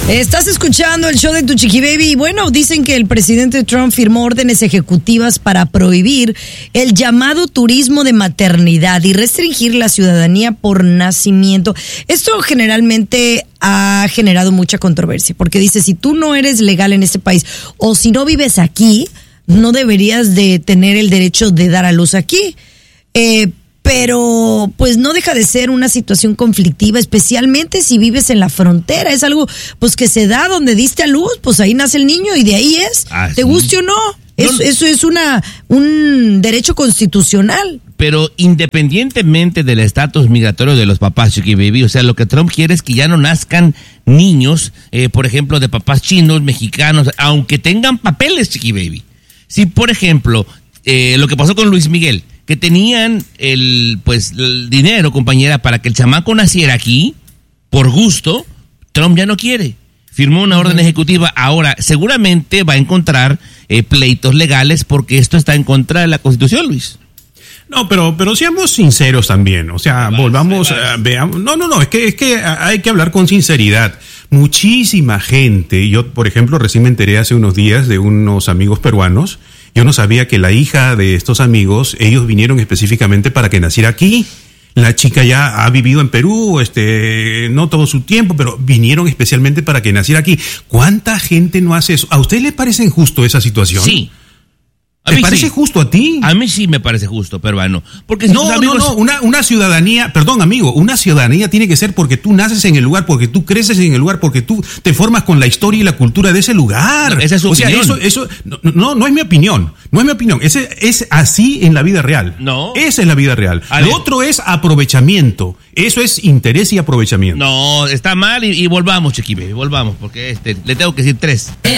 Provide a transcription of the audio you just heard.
Estás escuchando el show de Tu Chiqui Baby y bueno, dicen que el presidente Trump firmó órdenes ejecutivas para prohibir el llamado turismo de maternidad y restringir la ciudadanía por nacimiento. Esto generalmente ha generado mucha controversia porque dice, si tú no eres legal en este país o si no vives aquí, no deberías de tener el derecho de dar a luz aquí. Pero pues no deja de ser una situación conflictiva, especialmente si vives en la frontera. Es algo pues que se da donde diste a luz, pues ahí nace el niño y de ahí es, te guste o no. Eso es un derecho constitucional. Pero independientemente del estatus migratorio de los papás, Chiqui Baby, o sea, lo que Trump quiere es que ya no nazcan niños, por ejemplo, de papás chinos, mexicanos, aunque tengan papeles, Chiqui Baby. Si, por ejemplo, lo que pasó con Luis Miguel, que tenían el dinero, compañera, para que el chamaco naciera aquí, por gusto, Trump ya no quiere. Firmó una orden ejecutiva. Ahora, seguramente va a encontrar pleitos legales porque esto está en contra de la Constitución, Luis. No, pero seamos sinceros también. O sea, volvamos, veamos. No, es que hay que hablar con sinceridad. Muchísima gente, yo, por ejemplo, recién me enteré hace unos días de unos amigos peruanos. Yo no sabía que la hija de estos amigos, ellos vinieron específicamente para que naciera aquí. La chica ya ha vivido en Perú, no todo su tiempo, pero vinieron especialmente para que naciera aquí. ¿Cuánta gente no hace eso? ¿A usted le parece injusto esa situación? Sí. ¿Te parece justo a ti? A mí sí me parece justo, peruano. Porque si una ciudadanía, perdón amigo, una ciudadanía tiene que ser porque tú naces en el lugar, porque tú creces en el lugar, porque tú te formas con la historia y la cultura de ese lugar. No, esa es su opinión. Eso, no es mi opinión. No es mi opinión. Es así en la vida real. No. Esa es la vida real. Lo otro es aprovechamiento. Eso es interés y aprovechamiento. No, está mal y volvamos, Chiqui Baby, volvamos, porque le tengo que decir 3.